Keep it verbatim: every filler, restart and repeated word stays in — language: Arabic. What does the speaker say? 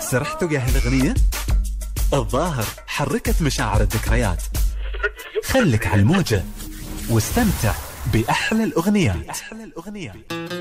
سرحت ويا هالأغنية؟ الظاهر حركت مشاعر الذكريات. خلك على الموجة واستمتع بأحلى الأغنيات.